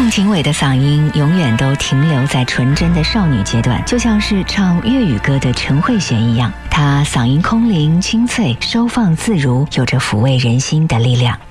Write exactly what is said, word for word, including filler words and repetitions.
孟庭苇的嗓音永远都停留在纯真的少女阶段，就像是唱粤语歌的陈慧娴一样，她嗓音空灵清脆，收放自如，有着抚慰人心的力量。